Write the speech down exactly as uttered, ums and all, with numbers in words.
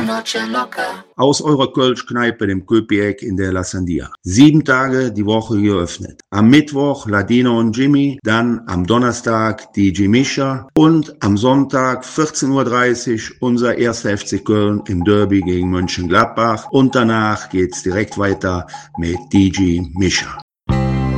Aus eurer Kölsch-Kneipe, dem Köpi-Eck in der La Sandia. Sieben Tage die Woche geöffnet. Am Mittwoch Ladino und Jimmy, dann am Donnerstag D J Mischa und am Sonntag vierzehn Uhr dreißig unser erster F C Köln im Derby gegen Mönchengladbach und danach geht's direkt weiter mit D J Mischa.